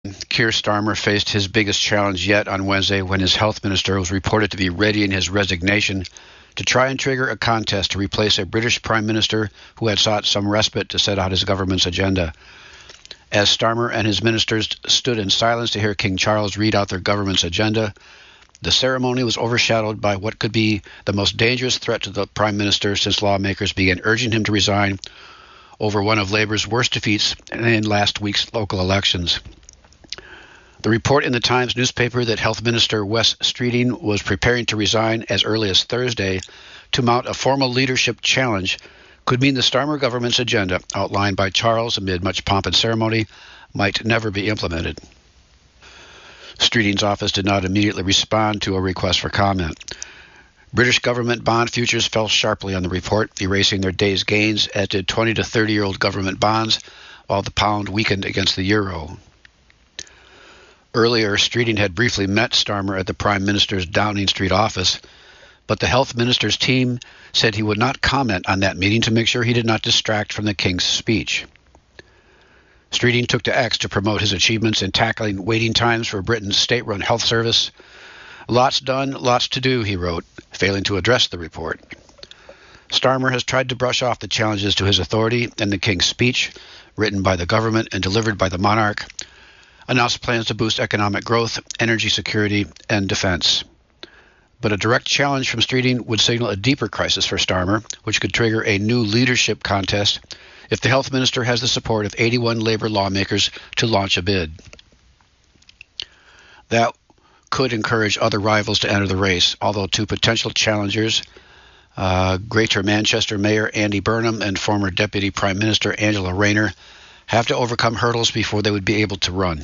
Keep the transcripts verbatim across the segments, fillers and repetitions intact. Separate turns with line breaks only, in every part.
Keir Starmer faced his biggest challenge yet on Wednesday when his health minister was reported to be readying his resignation to try and trigger a contest to replace a British Prime Minister who had sought some respite to set out his government's agenda. As Starmer and his ministers stood in silence to hear King Charles read out their government's agenda, the ceremony was overshadowed by what could be the most dangerous threat to the Prime Minister since lawmakers began urging him to resign over one of Labour's worst defeats in last week's local elections. The report in the Times newspaper that Health Minister Wes Streeting was preparing to resign as early as Thursday to mount a formal leadership challenge could mean the Starmer government's agenda, outlined by Charles amid much pomp and ceremony, might never be implemented. Streeting's office did not immediately respond to a request for comment. British government bond futures fell sharply on the report, erasing their day's gains, as did twenty to thirty-year-old government bonds, while the pound weakened against the euro. Earlier, Streeting had briefly met Starmer at the Prime Minister's Downing Street office, but the health minister's team said he would not comment on that meeting to make sure he did not distract from the King's speech. Streeting took to X to promote his achievements in tackling waiting times for Britain's state-run health service. Lots done, lots to do, he wrote, failing to address the report. Starmer has tried to brush off the challenges to his authority, and the King's speech, written by the government and delivered by the monarch, announced plans to boost economic growth, energy security, and defense. But a direct challenge from Streeting would signal a deeper crisis for Starmer, which could trigger a new leadership contest if the health minister has the support of eighty-one Labour lawmakers to launch a bid. That could encourage other rivals to enter the race, although two potential challengers, uh, Greater Manchester Mayor Andy Burnham and former Deputy Prime Minister Angela Rayner, have to overcome hurdles before they would be able to run.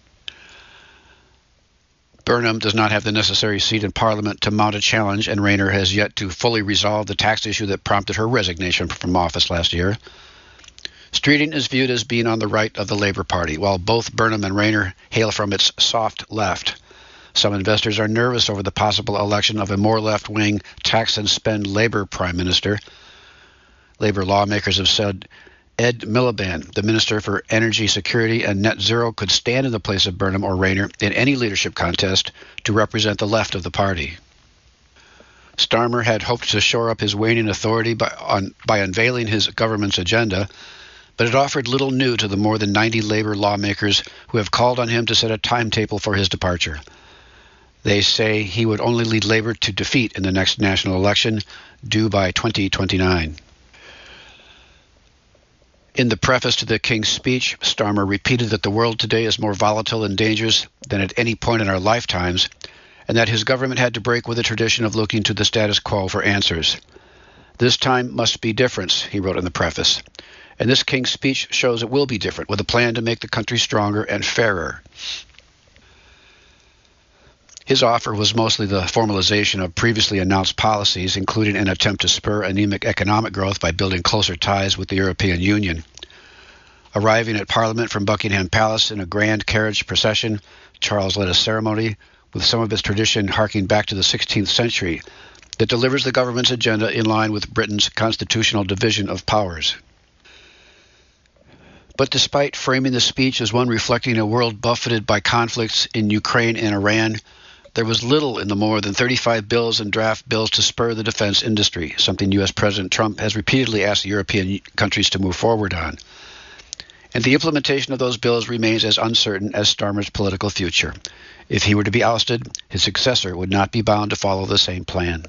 Burnham does not have the necessary seat in Parliament to mount a challenge, and Rayner has yet to fully resolve the tax issue that prompted her resignation from office last year. Streeting is viewed as being on the right of the Labour Party, while both Burnham and Rayner hail from its soft left. Some investors are nervous over the possible election of a more left-wing tax-and-spend Labour Prime Minister. Labour lawmakers have said Ed Miliband, the Minister for Energy Security and Net Zero, could stand in the place of Burnham or Rayner in any leadership contest to represent the left of the party. Starmer had hoped to shore up his waning authority by, on, by unveiling his government's agenda, but it offered little new to the more than ninety Labour lawmakers who have called on him to set a timetable for his departure. They say he would only lead Labour to defeat in the next national election, due by twenty twenty-nine. In the preface to the King's speech, Starmer repeated that the world today is more volatile and dangerous than at any point in our lifetimes, and that his government had to break with the tradition of looking to the status quo for answers. This time must be different, he wrote in the preface, and this King's speech shows it will be different, with a plan to make the country stronger and fairer. His offer was mostly the formalization of previously announced policies, including an attempt to spur anemic economic growth by building closer ties with the European Union. Arriving at Parliament from Buckingham Palace in a grand carriage procession, Charles led a ceremony with some of its tradition harking back to the sixteenth century that delivers the government's agenda in line with Britain's constitutional division of powers. But despite framing the speech as one reflecting a world buffeted by conflicts in Ukraine and Iran, there was little in the more than thirty-five bills and draft bills to spur the defense industry, something U S President Trump has repeatedly asked the European countries to move forward on. And the implementation of those bills remains as uncertain as Starmer's political future. If he were to be ousted, his successor would not be bound to follow the same plan.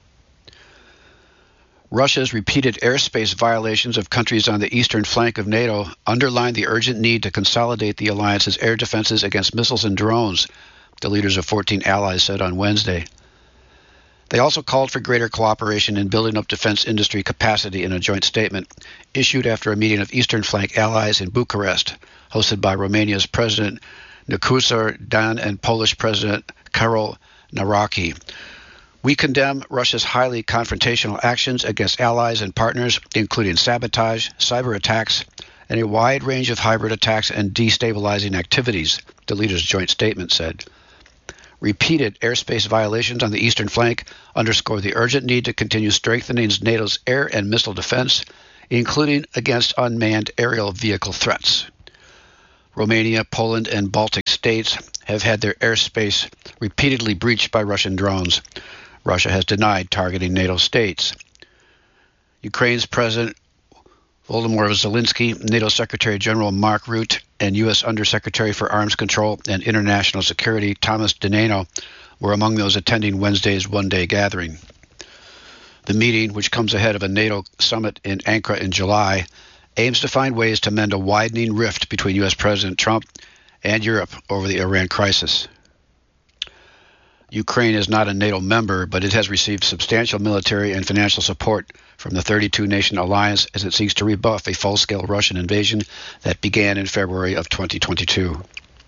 Russia's repeated airspace violations of countries on the eastern flank of NATO underline the urgent need to consolidate the alliance's air defenses against missiles and drones, the leaders of fourteen allies said on Wednesday. They also called for greater cooperation in building up defense industry capacity in a joint statement issued after a meeting of Eastern Flank allies in Bucharest, hosted by Romania's President Nicusar Dan and Polish President Karol Nawrocki. We condemn Russia's highly confrontational actions against allies and partners, including sabotage, cyber attacks, and a wide range of hybrid attacks and destabilizing activities, the leaders' joint statement said. Repeated airspace violations on the eastern flank underscore the urgent need to continue strengthening NATO's air and missile defense, including against unmanned aerial vehicle threats. Romania, Poland, and Baltic states have had their airspace repeatedly breached by Russian drones. Russia has denied targeting NATO states. Ukraine's President Volodymyr Zelensky, NATO Secretary General Mark Rutte, and U S Undersecretary for Arms Control and International Security Thomas Deneno were among those attending Wednesday's one-day gathering. The meeting, which comes ahead of a NATO summit in Ankara in July, aims to find ways to mend a widening rift between U S President Trump and Europe over the Iran crisis. Ukraine is not a NATO member, but it has received substantial military and financial support from the thirty-two nation alliance as it seeks to rebuff a full-scale Russian invasion that began in February of twenty twenty-two.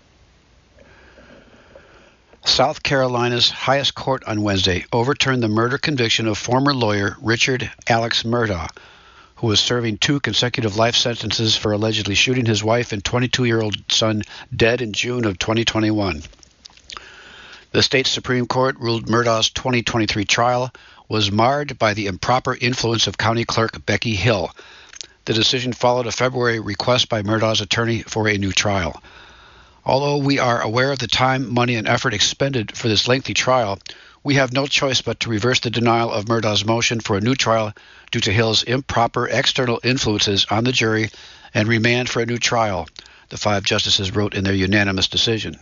South Carolina's highest court on Wednesday overturned the murder conviction of former lawyer Richard Alex Murdaugh, who was serving two consecutive life sentences for allegedly shooting his wife and twenty-two-year-old son dead in June of twenty twenty-one. The state Supreme Court ruled Murdaugh's twenty twenty-three trial was marred by the improper influence of County Clerk Becky Hill. The decision followed a February request by Murdaugh's attorney for a new trial. Although we are aware of the time, money, and effort expended for this lengthy trial, we have no choice but to reverse the denial of Murdaugh's motion for a new trial due to Hill's improper external influences on the jury and remand for a new trial, the five justices wrote in their unanimous decision.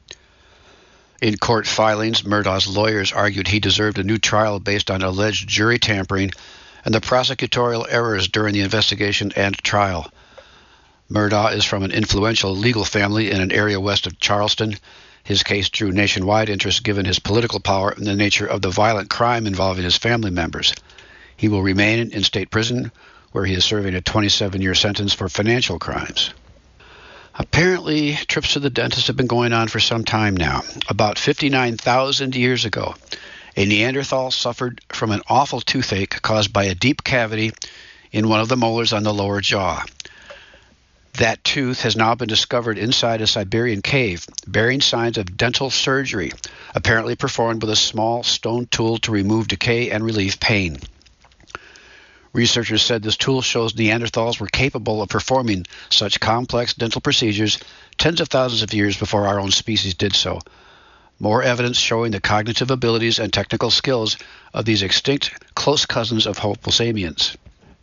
In court filings, Murdaugh's lawyers argued he deserved a new trial based on alleged jury tampering and the prosecutorial errors during the investigation and trial. Murdaugh is from an influential legal family in an area west of Charleston. His case drew nationwide interest given his political power and the nature of the violent crime involving his family members. He will remain in state prison, where he is serving a twenty-seven-year sentence for financial crimes. Apparently, trips to the dentist have been going on for some time now. About fifty-nine thousand years ago, a Neanderthal suffered from an awful toothache caused by a deep cavity in one of the molars on the lower jaw. That tooth has now been discovered inside a Siberian cave, bearing signs of dental surgery, apparently performed with a small stone tool to remove decay and relieve pain. Researchers said this tool shows Neanderthals were capable of performing such complex dental procedures tens of thousands of years before our own species did so. More evidence showing the cognitive abilities and technical skills of these extinct close cousins of Homo sapiens.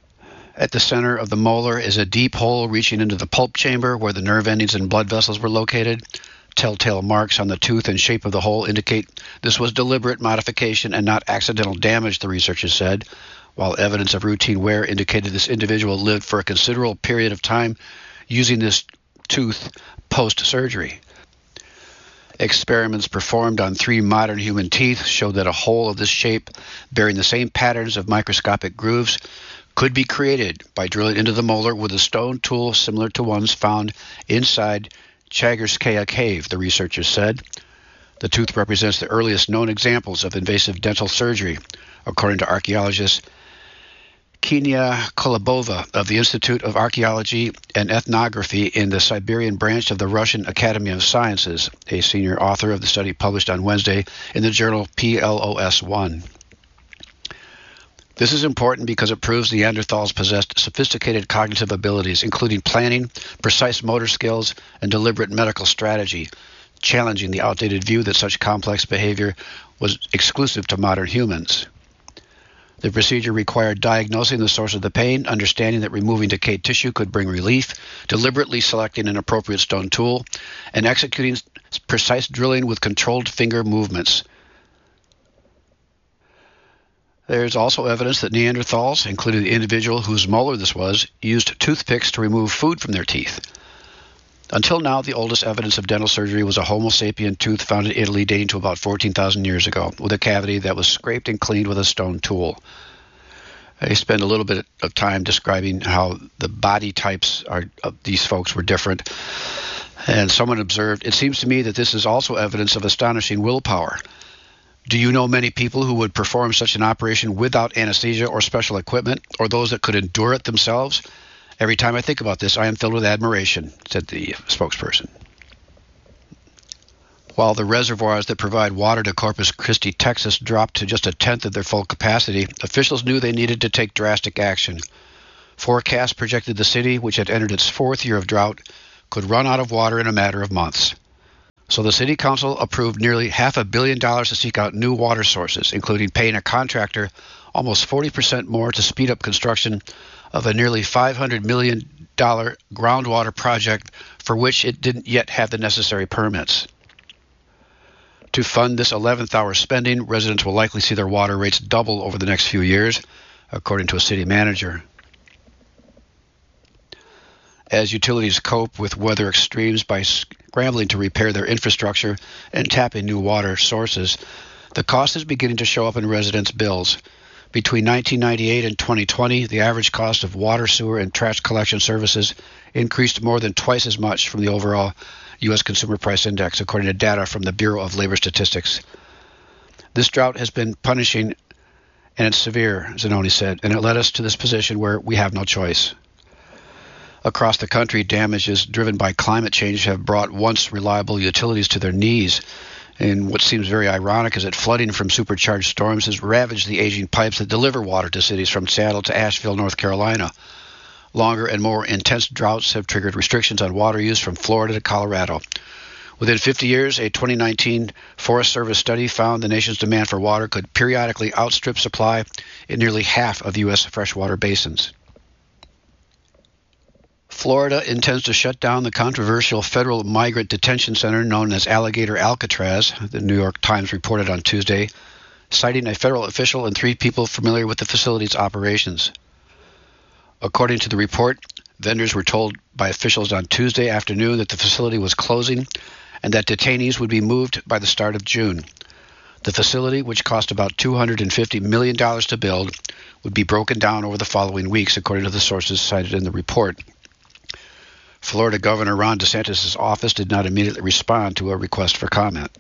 At the center of the molar is a deep hole reaching into the pulp chamber where the nerve endings and blood vessels were located. Telltale marks on the tooth and shape of the hole indicate this was deliberate modification and not accidental damage, the researchers said, while evidence of routine wear indicated this individual lived for a considerable period of time using this tooth post-surgery. Experiments performed on three modern human teeth showed that a hole of this shape, bearing the same patterns of microscopic grooves, could be created by drilling into the molar with a stone tool similar to ones found inside Chagarskaya Cave, the researchers said. The tooth represents the earliest known examples of invasive dental surgery, according to archaeologist Kenia Kolobova of the Institute of Archaeology and Ethnography in the Siberian branch of the Russian Academy of Sciences, a senior author of the study published on Wednesday in the journal P L O S one. This is important because it proves Neanderthals possessed sophisticated cognitive abilities, including planning, precise motor skills, and deliberate medical strategy, challenging the outdated view that such complex behavior was exclusive to modern humans. The procedure required diagnosing the source of the pain, understanding that removing decayed tissue could bring relief, deliberately selecting an appropriate stone tool, and executing precise drilling with controlled finger movements. There's also evidence that Neanderthals, including the individual whose molar this was, used toothpicks to remove food from their teeth. Until now, the oldest evidence of dental surgery was a Homo sapien tooth found in Italy dating to about fourteen thousand years ago, with a cavity that was scraped and cleaned with a stone tool. I spend a little bit of time describing how the body types are, of these folks were different. And someone observed, it seems to me that this is also evidence of astonishing willpower. Do you know many people who would perform such an operation without anesthesia or special equipment, or those that could endure it themselves? Every time I think about this, I am filled with admiration, said the spokesperson. While the reservoirs that provide water to Corpus Christi, Texas, dropped to just a tenth of their full capacity, officials knew they needed to take drastic action. Forecasts projected the city, which had entered its fourth year of drought, could run out of water in a matter of months. So the City Council approved nearly half a billion dollars to seek out new water sources, including paying a contractor almost forty percent more to speed up construction of a nearly five hundred million dollars groundwater project for which it didn't yet have the necessary permits. To fund this eleventh hour spending, residents will likely see their water rates double over the next few years, according to a city manager. As utilities cope with weather extremes by scrambling to repair their infrastructure and tapping new water sources, the cost is beginning to show up in residents' bills. Between nineteen ninety-eight and twenty twenty, the average cost of water, sewer, and trash collection services increased more than twice as much from the overall U S Consumer Price Index, according to data from the Bureau of Labor Statistics. This drought has been punishing, and it's severe, Zanoni said, and it led us to this position where we have no choice. Across the country, damages driven by climate change have brought once reliable utilities to their knees. And what seems very ironic is that flooding from supercharged storms has ravaged the aging pipes that deliver water to cities from Seattle to Asheville, North Carolina. Longer and more intense droughts have triggered restrictions on water use from Florida to Colorado. Within fifty years, a twenty nineteen Forest Service study found the nation's demand for water could periodically outstrip supply in nearly half of U S freshwater basins. Florida intends to shut down the controversial federal migrant detention center known as Alligator Alcatraz, the New York Times reported on Tuesday, citing a federal official and three people familiar with the facility's operations. According to the report, vendors were told by officials on Tuesday afternoon that the facility was closing and that detainees would be moved by the start of June. The facility, which cost about two hundred fifty million dollars to build, would be broken down over the following weeks, according to the sources cited in the report. Florida Governor Ron DeSantis' office did not immediately respond to a request for comment.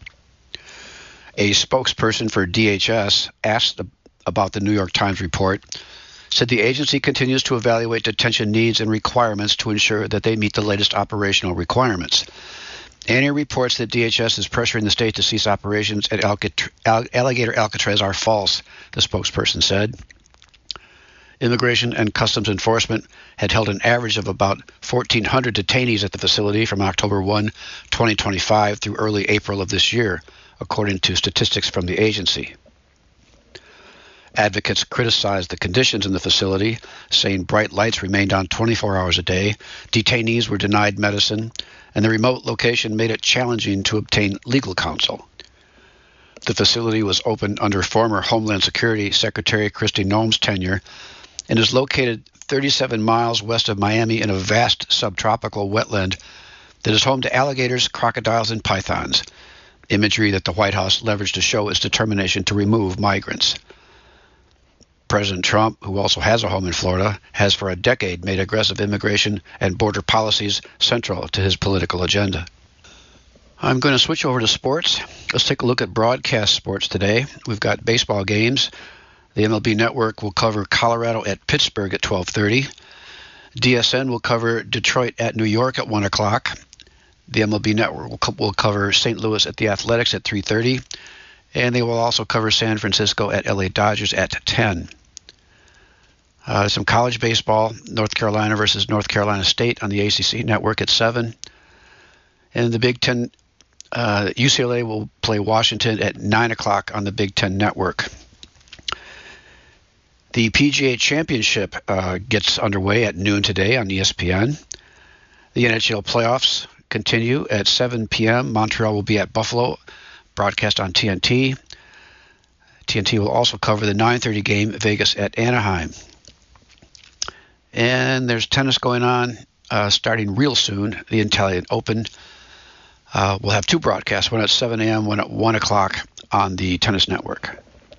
A spokesperson for D H S, asked about the New York Times report, said the agency continues to evaluate detention needs and requirements to ensure that they meet the latest operational requirements. Any reports that D H S is pressuring the state to cease operations at Alligator Alcatraz are false, the spokesperson said. Immigration and Customs Enforcement had held an average of about fourteen hundred detainees at the facility from October first, twenty twenty-five through early April of this year, according to statistics from the agency. Advocates criticized the conditions in the facility, saying bright lights remained on twenty-four hours a day, detainees were denied medicine, and the remote location made it challenging to obtain legal counsel. The facility was opened under former Homeland Security Secretary Kristi Noem's tenure and is located thirty-seven miles west of Miami in a vast subtropical wetland that is home to alligators, crocodiles, and pythons, imagery that the White House leveraged to show its determination to remove migrants. President Trump, who also has a home in Florida, has for a decade made aggressive immigration and border policies central to his political agenda. I'm going to switch over to sports. Let's take a look at broadcast sports today. We've got baseball games. The M L B Network will cover Colorado at Pittsburgh at twelve thirty. D S N will cover Detroit at New York at one o'clock. The M L B Network will, co- will cover Saint Louis at the Athletics at three thirty. And they will also cover San Francisco at L A Dodgers at ten. Uh, some college baseball, North Carolina versus North Carolina State on the A C C Network at seven. And the Big Ten, uh, U C L A will play Washington at nine o'clock on the Big Ten Network. The P G A Championship uh, gets underway at noon today on E S P N. The N H L playoffs continue at seven p.m. Montreal will be at Buffalo, broadcast on T N T. T N T will also cover the nine thirty game, Vegas at Anaheim. And there's tennis going on uh, starting real soon, the Italian Open. Uh, we'll have two broadcasts, one at seven a.m., one at one o'clock on the Tennis Network.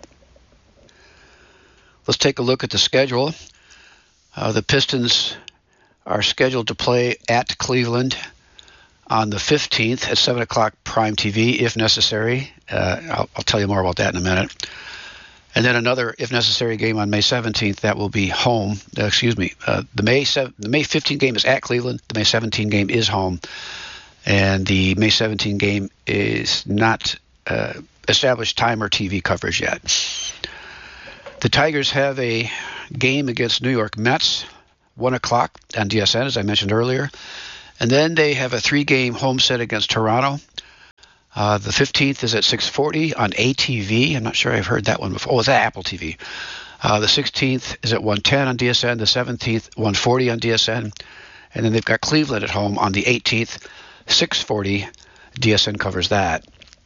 Let's take a look at the schedule. Uh, the Pistons are scheduled to play at Cleveland on the fifteenth at seven o'clock Prime T V, if necessary. Uh, I'll, I'll tell you more about that in a minute. And then another, if necessary, game on May seventeenth. That will be home. Uh, excuse me. Uh, the May seventh, the May fifteenth game is at Cleveland. The May seventeenth game is home. And the May seventeenth game is not uh, established time or T V coverage yet. The Tigers have a game against New York Mets, one o'clock on D S N, as I mentioned earlier. And then they have a three-game home set against Toronto Uh, the fifteenth is at six forty on A T V. I'm not sure I've heard that one before. Oh, it's at Apple T V. Uh, the sixteenth is at one ten on D S N. The seventeenth, one forty on D S N. And then they've got Cleveland at home on the eighteenth, six forty. D S N covers that.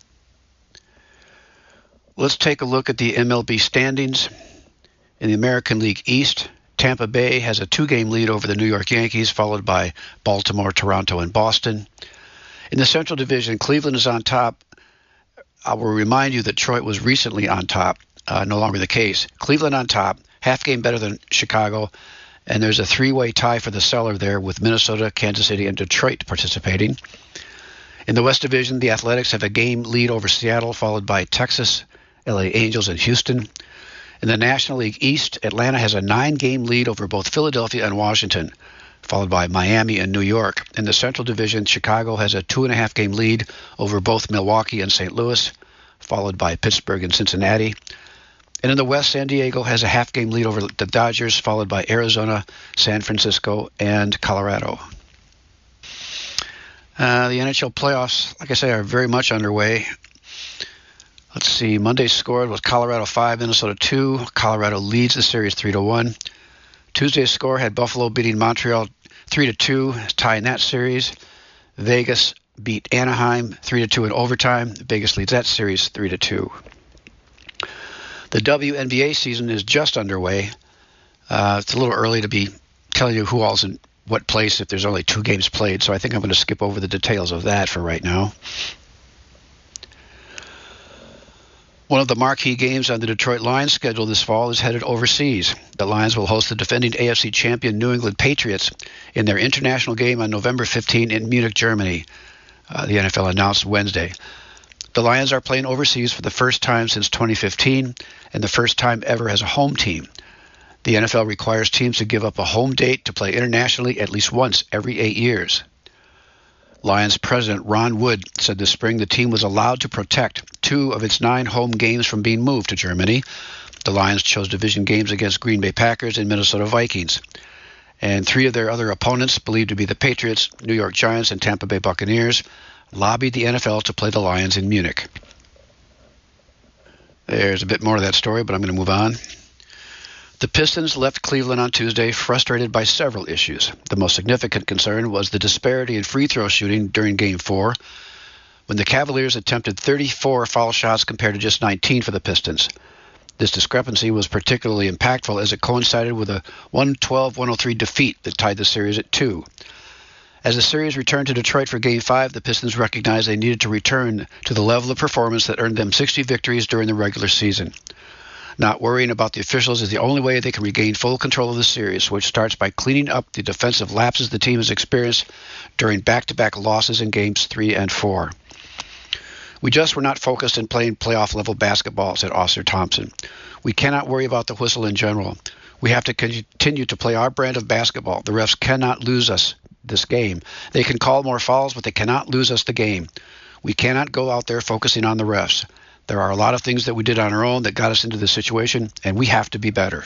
Let's take a look at the M L B standings. In the American League East, Tampa Bay has a two-game lead over the New York Yankees, followed by Baltimore, Toronto, and Boston. In the Central Division, Cleveland is on top. I will remind you that Detroit was recently on top, uh, no longer the case. Cleveland on top, half game better than Chicago, and there's a three-way tie for the cellar there with Minnesota, Kansas City, and Detroit participating. In the West Division, the Athletics have a game lead over Seattle, followed by Texas, L A Angels, and Houston. In the National League East, Atlanta has a nine-game lead over both Philadelphia and Washington, followed by Miami and New York. In the Central Division, Chicago has a two-and-a-half-game lead over both Milwaukee and Saint Louis, followed by Pittsburgh and Cincinnati. And in the West, San Diego has a half-game lead over the Dodgers, followed by Arizona, San Francisco, and Colorado. Uh, the N H L playoffs, like I say, are very much underway. Let's see. Monday's score was Colorado five, Minnesota two. Colorado leads the series three to one. Tuesday's score had Buffalo beating Montreal three to two, tie in that series. Vegas beat Anaheim three to two in overtime. Vegas leads that series three to two. The W N B A season is just underway. Uh, it's a little early to be telling you who all's in what place if there's only two games played, so I think I'm going to skip over the details of that for right now. One of the marquee games on the Detroit Lions schedule this fall is headed overseas. The Lions will host the defending A F C champion New England Patriots in their international game on November fifteenth in Munich, Germany. Uh, the N F L announced Wednesday. The Lions are playing overseas for the first time since twenty fifteen and the first time ever as a home team. The N F L requires teams to give up a home date to play internationally at least once every eight years. Lions president Ron Wood said this spring the team was allowed to protect two of its nine home games from being moved to Germany. The Lions chose division games against Green Bay Packers and Minnesota Vikings. And three of their other opponents, believed to be the Patriots, New York Giants, and Tampa Bay Buccaneers, lobbied the N F L to play the Lions in Munich. There's a bit more to that story, but I'm going to move on. The Pistons left Cleveland on Tuesday frustrated by several issues. The most significant concern was the disparity in free throw shooting during Game four, when the Cavaliers attempted thirty-four foul shots compared to just nineteen for the Pistons. This discrepancy was particularly impactful as it coincided with a one twelve one oh three defeat that tied the series at two. As the series returned to Detroit for Game five, the Pistons recognized they needed to return to the level of performance that earned them sixty victories during the regular season. Not worrying about the officials is the only way they can regain full control of the series, which starts by cleaning up the defensive lapses the team has experienced during back-to-back losses in Games three and four. We just were not focused in playing playoff-level basketball, said Oscar Thompson. We cannot worry about the whistle in general. We have to continue to play our brand of basketball. The refs cannot lose us this game. They can call more fouls, but they cannot lose us the game. We cannot go out there focusing on the refs. There are a lot of things that we did on our own that got us into this situation, and we have to be better.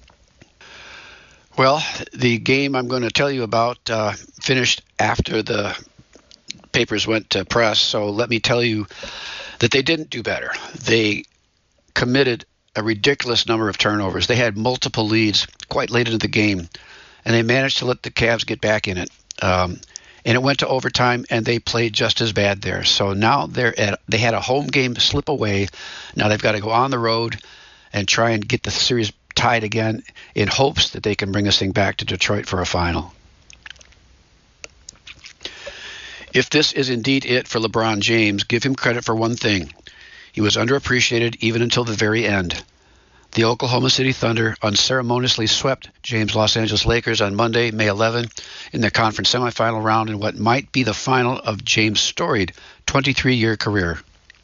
Well, the game I'm going to tell you about uh, finished after the papers went to press, so let me tell you that they didn't do better. They committed a ridiculous number of turnovers. They had multiple leads quite late into the game, and they managed to let the Cavs get back in it. Um, and it went to overtime, and they played just as bad there. So now they're at, they had a home game slip away. Now they've got to go on the road and try and get the series tied again in hopes that they can bring this thing back to Detroit for a final. If this is indeed it for LeBron James, give him credit for one thing. He was underappreciated even until the very end. The Oklahoma City Thunder unceremoniously swept James' Los Angeles Lakers on Monday, May eleventh, in the conference semifinal round in what might be the final of James' storied twenty-three-year career.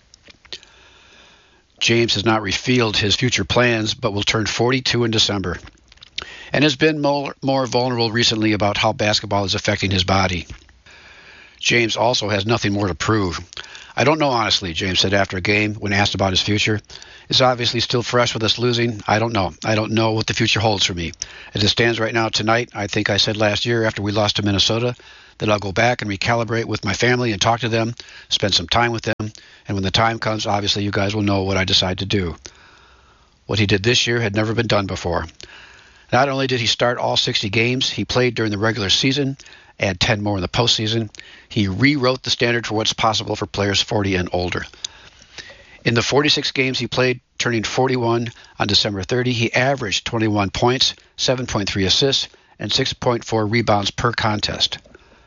James has not revealed his future plans, but will turn forty-two in December, and has been more, more vulnerable recently about how basketball is affecting his body. James also has nothing more to prove. I don't know, honestly, James said after a game when asked about his future. It's obviously still fresh with us losing. I don't know. I don't know what the future holds for me. As it stands right now tonight, I think I said last year after we lost to Minnesota that I'll go back and recalibrate with my family and talk to them, spend some time with them, and when the time comes, obviously you guys will know what I decide to do. What he did this year had never been done before. Not only did he start all sixty games, he played during the regular season, add ten more in the postseason. He rewrote the standard for what's possible for players forty and older. In the forty-six games he played, turning forty-one on December thirtieth, he averaged twenty-one points, seven point three assists, and six point four rebounds per contest.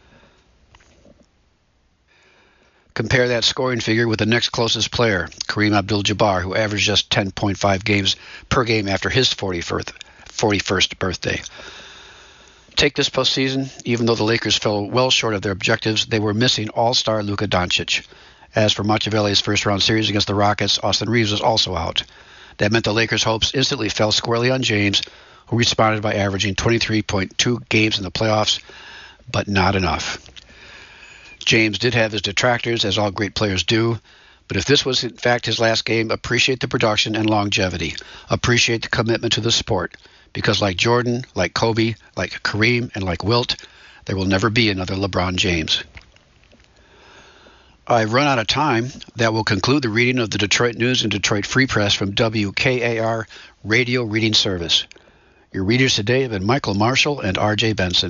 Compare that scoring figure with the next closest player, Kareem Abdul-Jabbar, who averaged just ten point five games per game after his forty-first birthday. Take this postseason, even though the Lakers fell well short of their objectives, they were missing all-star Luka Doncic. As for much of L A's first-round series against the Rockets, Austin Reeves was also out. That meant the Lakers' hopes instantly fell squarely on James, who responded by averaging twenty-three point two games in the playoffs, but not enough. James did have his detractors, as all great players do, but if this was in fact his last game, appreciate the production and longevity. Appreciate the commitment to the sport, because like Jordan, like Kobe, like Kareem, and like Wilt, there will never be another LeBron James. I've run out of time. That will conclude the reading of the Detroit News and Detroit Free Press from W K A R Radio Reading Service. Your readers today have been Michael Marshall and R J Benson.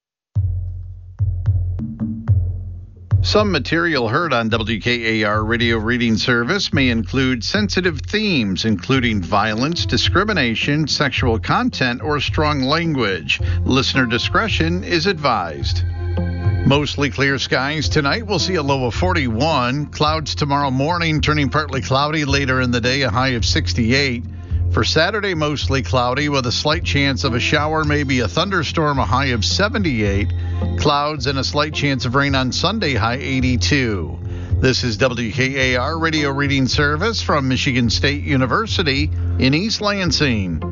Some material heard on W K A R Radio Reading Service may include sensitive themes, including violence, discrimination, sexual content, or strong language. Listener discretion is advised. Mostly clear skies tonight. We'll see a low of forty-one. Clouds tomorrow morning, turning partly cloudy later in the day, a high of sixty-eight. For Saturday, mostly cloudy with a slight chance of a shower, maybe a thunderstorm, a high of seventy-eight. Clouds and a slight chance of rain on Sunday, high eighty-two. This is W K A R Radio Reading Service from Michigan State University in East Lansing.